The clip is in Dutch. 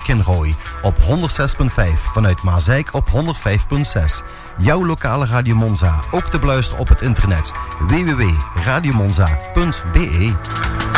McEnroe op 106.5 vanuit Maasijk op 105.6. Jouw lokale Radio Monza, ook te beluisteren op het internet www.radiomonza.be.